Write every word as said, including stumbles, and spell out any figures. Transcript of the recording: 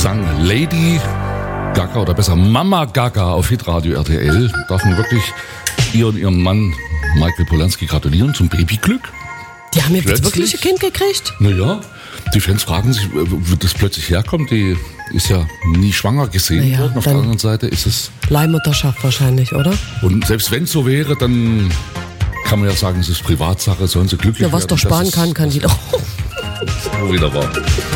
sang Lady Gaga oder besser Mama Gaga auf Hitradio R T L. Darf man wirklich ihr und ihrem Mann Michael Polański gratulieren zum Babyglück? Die haben jetzt wirklich ein Kind gekriegt? Naja, die Fans fragen sich, wo das plötzlich herkommt. Die ist ja nie schwanger gesehen naja, worden. Auf der anderen Seite ist es Leihmutterschaft wahrscheinlich, oder? Und selbst wenn es so wäre, dann kann man ja sagen, es ist Privatsache, sollen sie glücklich werden. Ja, was werden. doch sparen kann, kann die doch. So wieder wahr.